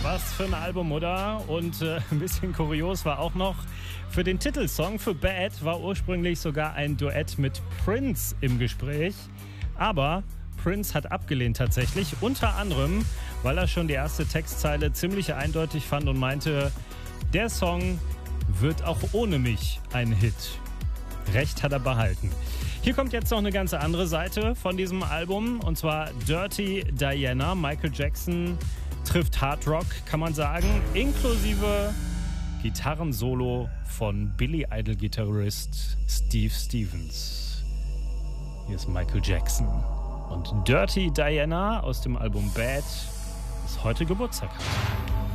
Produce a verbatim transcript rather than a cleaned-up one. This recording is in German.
Was für ein Album, oder? Und äh, ein bisschen kurios war auch noch, für den Titelsong, für Bad, war ursprünglich sogar ein Duett mit Prince im Gespräch. Aber Prince hat abgelehnt tatsächlich, unter anderem, weil er schon die erste Textzeile ziemlich eindeutig fand und meinte, der Song wird auch ohne mich ein Hit. Recht hat er behalten. Hier kommt jetzt noch eine ganz andere Seite von diesem Album, und zwar Dirty Diana. Michael Jackson trifft Hard Rock, kann man sagen, inklusive Gitarrensolo von Billy Idol-Gitarrist Steve Stevens. Hier ist Michael Jackson. Und Dirty Diana aus dem Album Bad, das heute Geburtstag hat.